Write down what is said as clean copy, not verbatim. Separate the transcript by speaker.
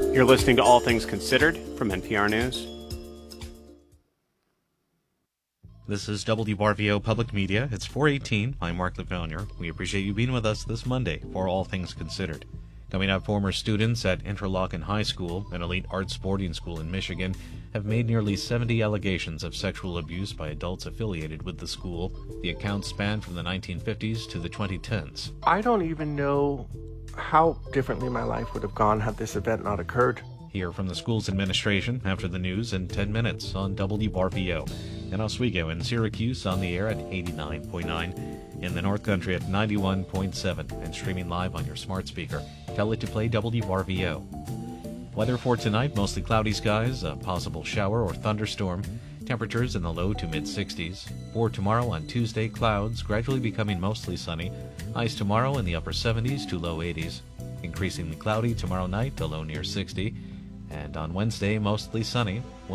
Speaker 1: You're listening to All Things Considered from NPR News.
Speaker 2: This is WRVO Public Media. It's 4:18. I'm Mark LePonier. We appreciate you being with us this Monday for All Things Considered. Coming up, former students at Interlochen High School, an elite arts boarding school in Michigan, have made nearly 70 allegations of sexual abuse by adults affiliated with the school. The accounts span from the 1950s to the 2010s.
Speaker 3: I don't even know how differently my life would have gone had this event not occurred.
Speaker 2: Hear from the school's administration after the news in 10 minutes on WRVO. In Oswego and Syracuse on the air at 89.9, in the North Country at 91.7, and streaming live on your smart speaker. Tell it to play WRVO. Weather for tonight, mostly cloudy skies, a possible shower or thunderstorm. Temperatures in the low to mid-60s. For tomorrow on Tuesday, clouds gradually becoming mostly sunny. Highs tomorrow in the upper 70s to low 80s. Increasingly cloudy tomorrow night, a low near 60. And on Wednesday, mostly sunny.